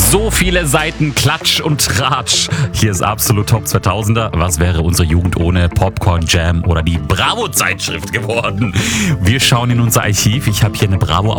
So viele Seiten Klatsch und Tratsch. Hier ist absolut Top 2000er. Was wäre unsere Jugend ohne Popcorn Jam oder die Bravo-Zeitschrift geworden? Wir schauen in unser Archiv. Ich habe hier eine Bravo